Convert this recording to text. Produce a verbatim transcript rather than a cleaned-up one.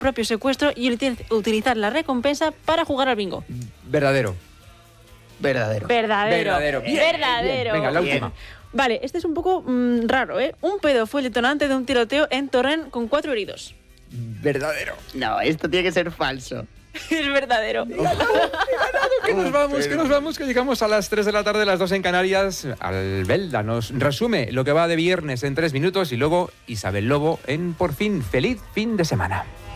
propio secuestro y utilizar la recompensa para jugar al bingo. Verdadero. Verdadero. Verdadero. Verdadero. Bien, Verdadero. bien. Venga, la Bien. última. Vale, este es un poco mmm, raro, ¿eh? Un pedo fue el detonante de un tiroteo en Torrent con cuatro heridos. Verdadero. No, esto tiene que ser falso. Es verdadero. Que nos vamos, que nos vamos, que llegamos a las tres de la tarde, las dos en Canarias. Albelda nos resume lo que va de viernes en tres minutos y luego Isabel Lobo en Por fin, feliz fin de semana.